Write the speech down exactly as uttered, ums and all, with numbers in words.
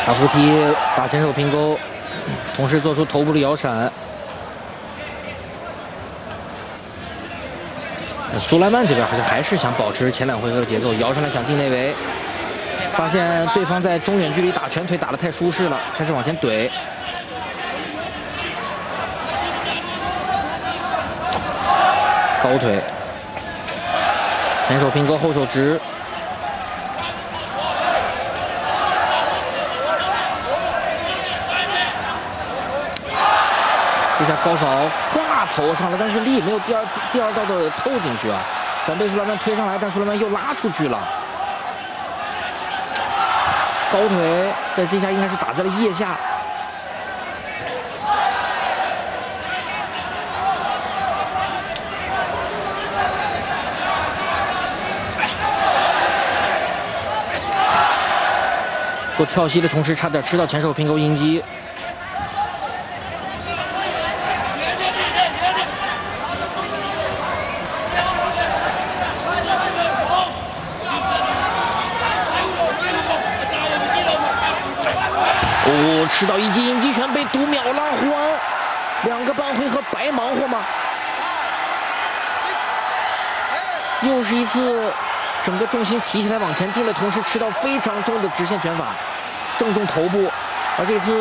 卡夫踢把前手平勾，同时做出头部的摇闪。苏莱曼这边好像还是想保持前两回合的节奏，摇上来想进内围，发现对方在中远距离打拳腿打得太舒适了，开始往前怼。高腿，前手平勾后手直。 这下高扫挂头上了，但是力没有第二次第二道的透进去啊，反被苏莱曼推上来，但苏莱曼又拉出去了。高腿在这下应该是打在了腋下。做跳膝的同时，差点吃到前手平勾迎击。 哦，吃到一记迎击拳被读秒了，胡安，两个半回合白忙活吗？又是一次，整个重心提起来往前进的同时，吃到非常重的直线拳法，正中头部，而这次。